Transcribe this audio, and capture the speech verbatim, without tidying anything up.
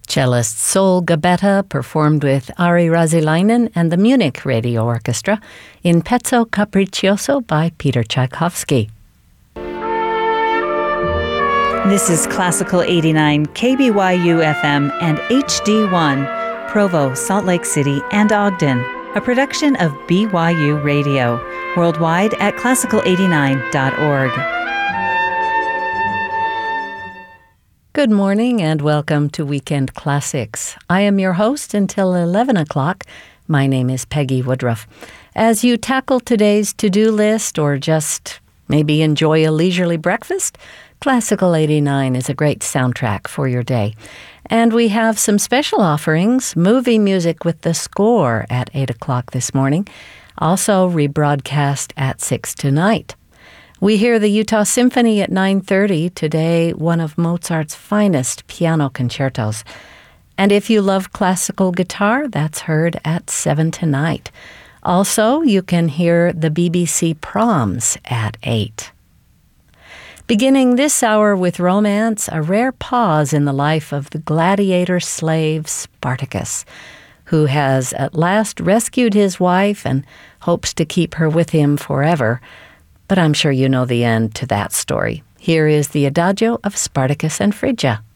Cellist Sol Gabetta performed with Ari Razilainen and the Munich Radio Orchestra in Pezzo Capriccioso by Peter Tchaikovsky. This is Classical eighty-nine, K B Y U F M and H D one, Provo, Salt Lake City, and Ogden, a production of B Y U Radio, worldwide at classical eighty-nine dot org. Good morning and welcome to Weekend Classics. I am your host until eleven o'clock. My name is Peggy Woodruff. As you tackle today's to-do list or just maybe enjoy a leisurely breakfast, Classical eighty-nine is a great soundtrack for your day. And we have some special offerings, movie music with the score at eight o'clock this morning, also rebroadcast at six tonight. We hear the Utah Symphony at nine thirty, today one of Mozart's finest piano concertos. And if you love classical guitar, that's heard at seven tonight. Also, you can hear the B B C Proms at eight. Beginning this hour with romance, a rare pause in the life of the gladiator slave Spartacus, who has at last rescued his wife and hopes to keep her with him forever. But I'm sure you know the end to that story. Here is the Adagio of Spartacus and Phrygia.